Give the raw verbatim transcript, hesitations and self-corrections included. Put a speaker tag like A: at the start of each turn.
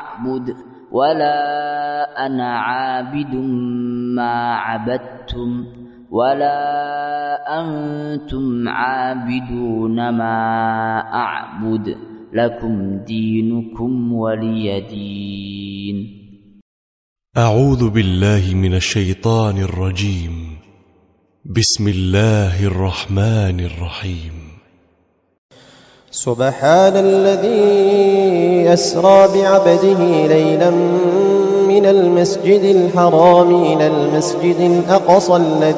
A: أعبد ولا أنا عابد ما عبدتم ولا أنتم عابدون ما أعبد لكم دينكم ولي دين.
B: أعوذ بالله من الشيطان الرجيم. بسم الله الرحمن الرحيم.
C: سبحان الذي أسرى بعبده ليلا من المسجد الحرام إلى المسجد الأقصى الذي